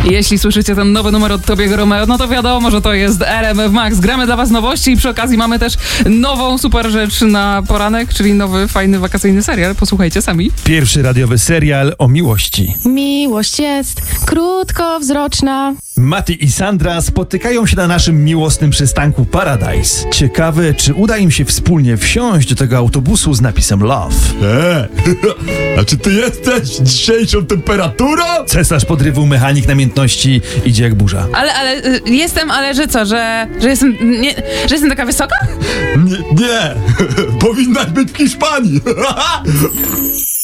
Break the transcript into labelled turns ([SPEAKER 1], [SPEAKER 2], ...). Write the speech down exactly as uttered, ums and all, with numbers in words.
[SPEAKER 1] Jeśli słyszycie ten nowy numer od Tobiego Romeo, no to wiadomo, że to jest R M F Max. Gramy dla was nowości i przy okazji mamy też nową super rzecz na poranek, czyli nowy, fajny, wakacyjny serial. Posłuchajcie sami.
[SPEAKER 2] Pierwszy radiowy serial o miłości.
[SPEAKER 3] Miłość jest krótkowzroczna.
[SPEAKER 2] Mati i Sandra spotykają się na naszym miłosnym przystanku Paradise. Ciekawe, czy uda im się wspólnie wsiąść do tego autobusu z napisem Love.
[SPEAKER 4] Eee, a czy ty jesteś dzisiejszą temperaturą?
[SPEAKER 2] Cesarz podrywu, mechanik namiętności, idzie jak burza.
[SPEAKER 1] Ale, ale, y, jestem, ale że co, że, że jestem, nie, że jestem taka wysoka?
[SPEAKER 4] Nie, nie. Powinnaś być w Hiszpanii.